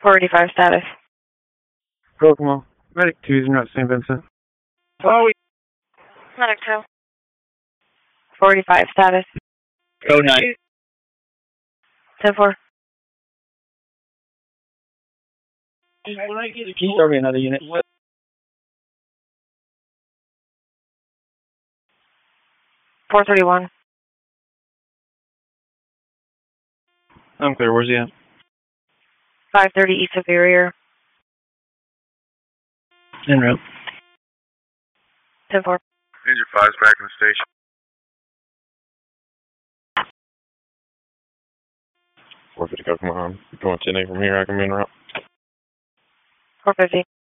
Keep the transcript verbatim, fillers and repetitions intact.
four eighty-five status. Kokomo. Medic two is not Saint Vincent. Oh, Medic two. four eighty-five status. go nine. ten four. Can you throw me another unit? four thirty-one. I'm clear. Where's he at? five thirty East Superior. En route. ten four. Danger five is back in the station. four fifty Kokomo. Going ten eight from here. I can be en route. four fifty.